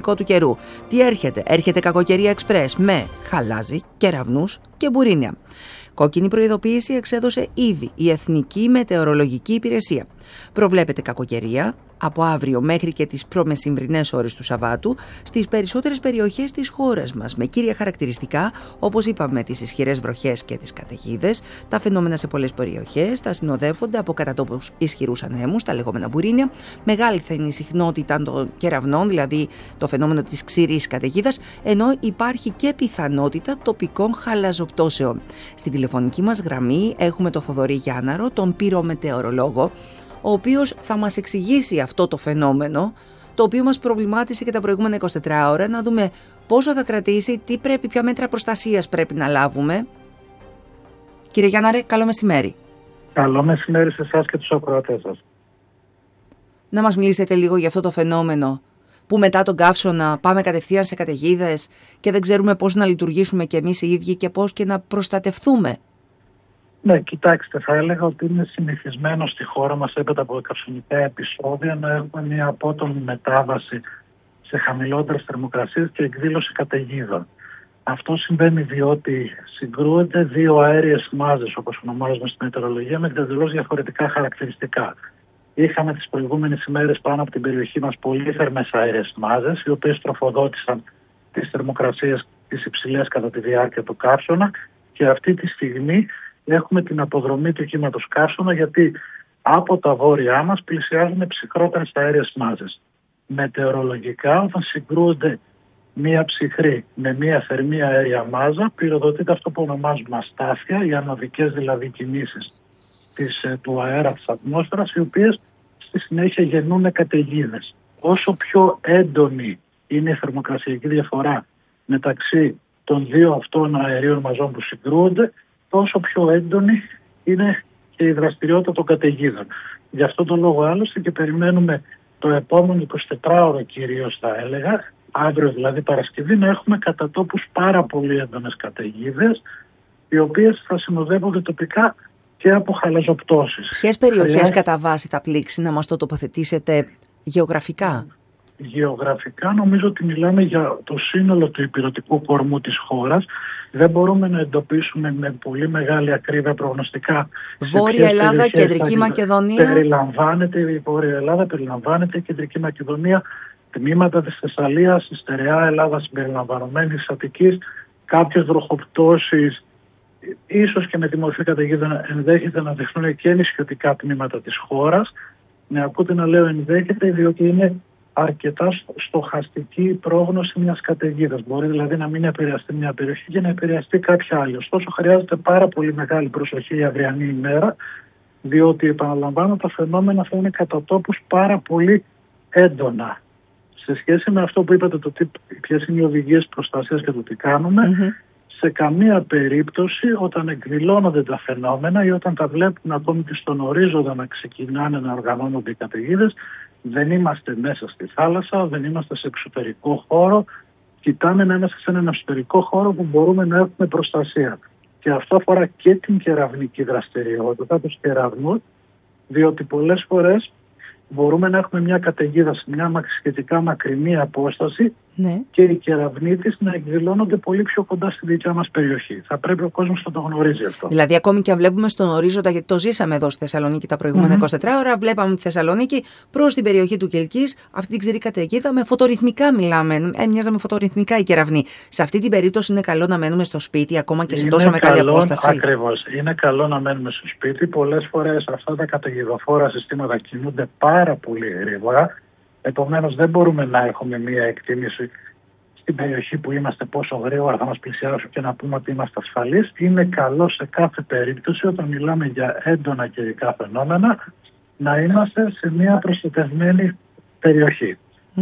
σκηνικό του καιρού. Τι έρχεται? Έρχεται κακοκαιρία εξπρές με χαλάζι, κεραυνούς και μπουρίνια. Κόκκινη προειδοποίηση εξέδωσε ήδη η Εθνική Μετεωρολογική Υπηρεσία. Προβλέπεται κακοκαιρία από αύριο μέχρι και τις προμεσημβρινές ώρες του Σαββάτου στις περισσότερες περιοχές της χώρας μας, με κύρια χαρακτηριστικά, όπως είπαμε, τις ισχυρές βροχές και τις καταιγίδες. Τα φαινόμενα σε πολλές περιοχές θα συνοδεύονται από κατά τόπους ισχυρούς ανέμους, τα λεγόμενα μπουρίνια. Μεγάλη θα είναι η συχνότητα των κεραυνών, δηλαδή το φαινόμενο της ξηρής καταιγίδας, ενώ υπάρχει και πιθανότητα τοπικών χαλαζοπτώσεων. Στην τηλεφωνική μας γραμμή έχουμε τον Θοδωρή Γιάνναρο, τον πυρομετεωρολόγο, ο οποίος θα μας εξηγήσει αυτό το φαινόμενο, το οποίο μας προβλημάτισε και τα προηγούμενα 24 ώρα, να δούμε πόσο θα κρατήσει, ποια μέτρα προστασίας πρέπει να λάβουμε. Κύριε Γιάνναρε, καλό μεσημέρι. Καλό μεσημέρι σε εσάς και τους ακροατές σας. Να μας μιλήσετε λίγο για αυτό το φαινόμενο, που μετά τον καύσωνα πάμε κατευθείαν σε καταιγίδες και δεν ξέρουμε πώς να λειτουργήσουμε κι εμείς οι ίδιοι και πώς και να προστατευτούμε. Ναι, κοιτάξτε, θα έλεγα ότι είναι συνηθισμένο στη χώρα μας έπειτα από καυσονικά επεισόδια να έχουμε μια απότομη μετάβαση σε χαμηλότερες θερμοκρασίες και εκδήλωση καταιγίδων. Αυτό συμβαίνει διότι συγκρούονται δύο αέριες μάζες, όπως ονομάζουμε στη μετεωρολογία, με εντελώς διαφορετικά χαρακτηριστικά. Είχαμε τις προηγούμενες ημέρες πάνω από την περιοχή μας πολύ θερμές αέριες μάζες, οι οποίες τροφοδότησαν τις θερμοκρασίες τις υψηλές κατά τη διάρκεια του καύσωνα, και αυτή τη στιγμή έχουμε την αποδρομή του κύματος καύσωνα, γιατί από τα βόρειά μας πλησιάζουν ψυχρότερες αέριες μάζες. Μετεωρολογικά, όταν συγκρούονται μία ψυχρή με μία θερμή αέρια μάζα, πυροδοτείται αυτό που ονομάζουμε αστάθεια, οι ανωδικές δηλαδή κινήσεις του αέρα της ατμόσφαιρας, οι οποίες στη συνέχεια γεννούν καταιγίδες. Όσο πιο έντονη είναι η θερμοκρασιακή διαφορά μεταξύ των δύο αυτών αερίων μαζών που συγκρούονται, τόσο πιο έντονη είναι και η δραστηριότητα των καταιγίδων. Γι' αυτό τον λόγο άλλωστε και περιμένουμε το επόμενο 24ωρο κυρίως, θα έλεγα, αύριο δηλαδή Παρασκευή, να έχουμε κατά τόπους πάρα πολύ έντονες καταιγίδες, οι οποίες θα συνοδεύονται τοπικά και από χαλαζοπτώσεις. Ποιες περιοχές κατά βάση θα πλήξει, να μας το τοποθετήσετε γεωγραφικά? Γεωγραφικά νομίζω ότι μιλάμε για το σύνολο του υπηρετικού κορμού της χώρας. Δεν μπορούμε να εντοπίσουμε με πολύ μεγάλη ακρίβεια προγνωστικά. Βόρεια Ελλάδα, Κεντρική Μακεδονία. Περιλαμβάνεται η Βόρεια Ελλάδα, περιλαμβάνεται η Κεντρική Μακεδονία, τμήματα της Θεσσαλίας, η στερεά Ελλάδα συμπεριλαμβανομένη της Αττικής, κάποιες βροχοπτώσεις, ίσως και με τη μορφή καταιγίδων ενδέχεται να δειχνούν και νησιωτικά τμήματα της χώρας. Με ακούτε να λέω ενδέχεται, διότι είναι αρκετά στοχαστική η πρόγνωση μιας καταιγίδας. Μπορεί δηλαδή να μην επηρεαστεί μια περιοχή και να επηρεαστεί κάποια άλλη. Ωστόσο, χρειάζεται πάρα πολύ μεγάλη προσοχή η αυριανή ημέρα, διότι επαναλαμβάνω, τα φαινόμενα θα είναι κατά τόπους πάρα πολύ έντονα. Σε σχέση με αυτό που είπατε, ποιες είναι οι οδηγίες προστασίας και το τι κάνουμε, σε καμία περίπτωση όταν εκδηλώνονται τα φαινόμενα ή όταν τα βλέπουν ακόμη και στον ορίζοντα να ξεκινάνε να οργανώνονται οι καταιγίδες, δεν είμαστε μέσα στη θάλασσα, δεν είμαστε σε εξωτερικό χώρο. Κοιτάμε να είμαστε σε έναν εσωτερικό χώρο που μπορούμε να έχουμε προστασία. Και αυτό αφορά και την κεραυνική δραστηριότητα, τους κεραυνούς, διότι πολλές φορές μπορούμε να έχουμε μια καταιγίδα σε μια σχετικά μακρινή απόσταση, ναι, και οι κεραυνοί της να εκδηλώνονται πολύ πιο κοντά στη δικιά μας περιοχή. Θα πρέπει ο κόσμος να το γνωρίζει αυτό. Δηλαδή, ακόμη και αν βλέπουμε στον ορίζοντα, γιατί το ζήσαμε εδώ στη Θεσσαλονίκη τα προηγούμενα 24 ώρα, βλέπαμε τη Θεσσαλονίκη προς την περιοχή του Κελκής, αυτή την ξηρή καταιγίδα, με φωτορυθμικά μιλάμε. Μοιάζαμε φωτορυθμικά οι κεραυνοί. Σε αυτή την περίπτωση είναι καλό να μένουμε στο σπίτι, ακόμα και σε τόσο μεγάλη απόσταση. Ακριβώς. Είναι καλό να μένουμε στο σπίτι. Πολλές φορές αυτά τα καταιγιδοφόρα συστήματα κινούνται πάρα πολύ γρήγορα. Επομένως, δεν μπορούμε να έχουμε μία εκτίμηση στην περιοχή που είμαστε πόσο γρήγορα θα μας πλησιάσουν και να πούμε ότι είμαστε ασφαλείς. Είναι καλό σε κάθε περίπτωση, όταν μιλάμε για έντονα καιρικά φαινόμενα, να είμαστε σε μία προστατευμένη περιοχή.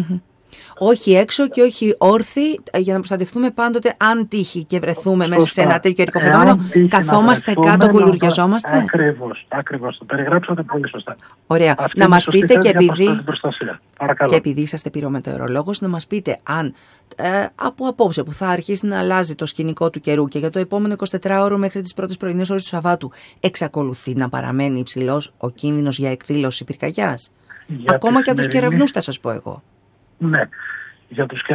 Όχι έξω και όχι όρθιοι, για να προστατευτούμε πάντοτε, αν τύχει και βρεθούμε μέσα σε ένα τέτοιο καιρικό φαινόμενο, καθόμαστε κάτω, κουλουριαζόμαστε. Ακριβώς. Το περιγράψατε πολύ σωστά. Ωραία. Να μας πείτε και επειδή είσαστε πυρομετεωρολόγος, να μας πείτε αν από απόψε που θα αρχίσει να αλλάζει το σκηνικό του καιρού και για το επόμενο 24ωρο μέχρι τις πρώτες πρωινές ώρες του Σαββάτου, εξακολουθεί να παραμένει υψηλός ο κίνδυνος για εκδήλωση πυρκαγιάς? Ακόμα και από τους κεραυνούς, θα σας πω εγώ. Ναι, για τους